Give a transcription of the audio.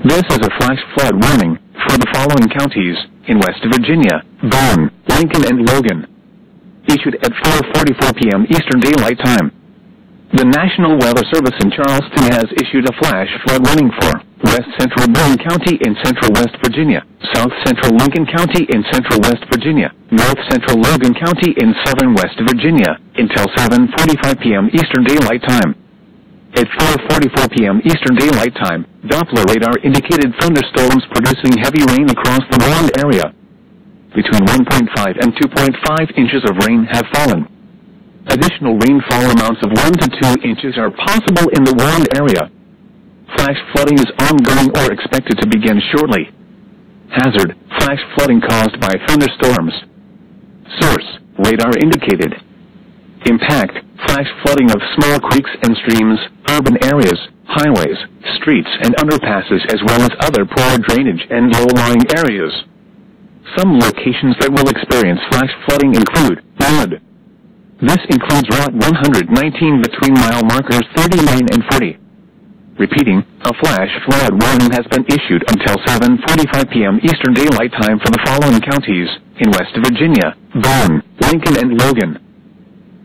This is a flash flood warning for the following counties in West Virginia: Boone, Lincoln, and Logan. Issued at 4:44 p.m. Eastern Daylight Time. The National Weather Service in Charleston has issued a flash flood warning for West Central Boone County in Central West Virginia, South Central Lincoln County in Central West Virginia, North Central Logan County in Southern West Virginia, until 7:45 p.m. Eastern Daylight Time. At 4:44 p.m. Eastern Daylight Time, Doppler radar indicated thunderstorms producing heavy rain across the warned area. Between 1.5 and 2.5 inches of rain have fallen. Additional rainfall amounts of 1 to 2 inches are possible in the warned area. Flash flooding is ongoing or expected to begin shortly. Hazard: flash flooding caused by thunderstorms. Source: radar indicated. Impact: flash flooding of small creeks and streams, urban areas, highways, streets and underpasses, as well as other poor drainage and low-lying areas. Some locations that will experience flash flooding include Wood. This includes Route 119 between mile markers 39 and 40. Repeating, a flash flood warning has been issued until 7:45 p.m. Eastern Daylight Time for the following counties in West Virginia: Boone, Lincoln, and Logan.